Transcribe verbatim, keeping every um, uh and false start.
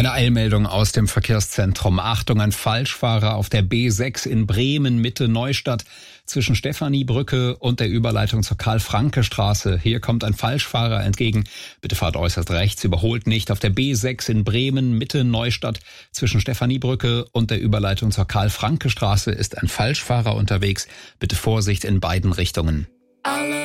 Eine Eilmeldung aus dem Verkehrszentrum. Achtung, ein Falschfahrer auf der B sechs in Bremen Mitte Neustadt zwischen Stephaniebrücke und der Überleitung zur Karl-Franke-Straße. Hier kommt ein Falschfahrer entgegen. Bitte fahrt äußerst rechts, überholt nicht. Auf der B sechs in Bremen Mitte Neustadt zwischen Stephaniebrücke und der Überleitung zur Karl-Franke-Straße ist ein Falschfahrer unterwegs. Bitte Vorsicht in beiden Richtungen.